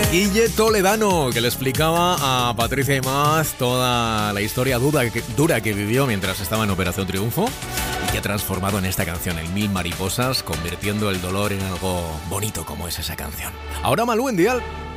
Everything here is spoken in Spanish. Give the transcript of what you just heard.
Guille Toledano, que le explicaba a Patricia Imaz toda la historia dura que vivió mientras estaba en Operación Triunfo y que ha transformado en esta canción en Mil Mariposas, convirtiendo el dolor en algo bonito como es esa canción. Ahora Malú en Dial.